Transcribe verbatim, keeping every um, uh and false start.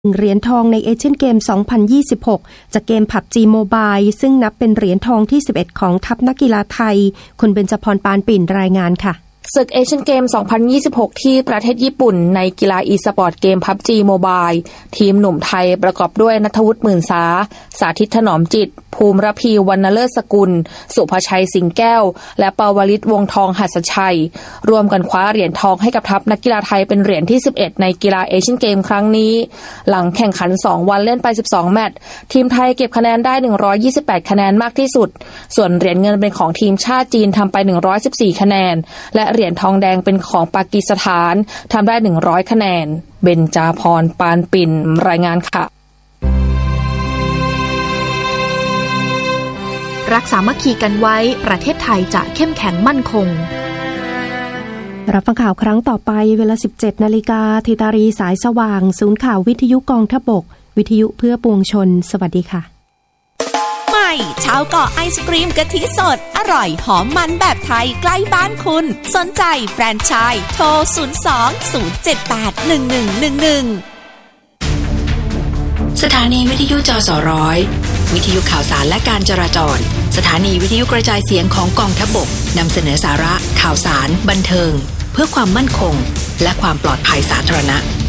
เหรียญทองในเอเชียนเกม สองพันยี่สิบหก จากเกม พับจี Mobile ซึ่งนับเป็นเหรียญทองที่ สิบเอ็ด ของทัพนักกีฬาไทยคุณเบญจพร ปานปิ่นรายงานค่ะศึกเอเชียนเกม สองพันยี่สิบหก ที่ประเทศญี่ปุ่นในกีฬาอีสปอร์ตเกม พับจี Mobile ทีมหนุ่มไทยประกอบด้วยณัฐวุฒิหมื่นสาสาธิตถนอมจิตภูมิระพีวรรณเลิศสกุลสุภชัยสิงแก้วและปวลิตวงทองหัสชัยร่วมกันคว้าเหรียญทองให้กับทัพนักกีฬาไทยเป็นเหรียญที่สิบเอ็ดในกีฬาเอเชียนเกมครั้งนี้หลังแข่งขันสองวันเล่นไปสิบสองแมตช์ทีมไทยเก็บคะแนนได้หนึ่งร้อยยี่สิบแปดคะแนนมากที่สุดส่วนเหรียญเงินเป็นของทีมชาติจีนทำไปหนึ่งร้อยสิบสี่คะแนนและเหรียญทองแดงเป็นของปากีสถานทำได้หนึ่งร้อยคะแนนเบญจพร ปานปิ่นรายงานค่ะรักสามัคคีกันไว้ประเทศไทยจะเข้มแข็งมั่นคงรับฟังข่าวครั้งต่อไปเวลา สิบเจ็ดนาฬิกา ธิตารีสายสว่างศูนย์ข่าววิทยุกองทัพบกวิทยุเพื่อปวงชนสวัสดีค่ะใหม่ชาวเกาะไอศกรีมกะทิสดอร่อยหอมมันแบบไทยใกล้บ้านคุณสนใจแฟรนไชส์โทรศูนย์ สอง ศูนย์ เจ็ด แปด หนึ่ง หนึ่ง หนึ่ง หนึ่งสถานีวิทยุจสร้อยวิทยุข่าวสารและการจราจรสถานีวิทยุกระจายเสียงของกองทัพบกนำเสนอสาระข่าวสารบันเทิงเพื่อความมั่นคงและความปลอดภัยสาธารณะ